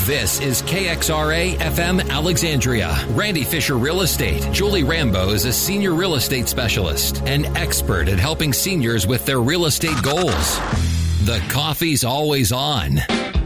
This is KXRA FM Alexandria. Randy Fisher Real Estate. Julie Rambo is a senior real estate specialist and expert at helping seniors with their real estate goals. The coffee's always on.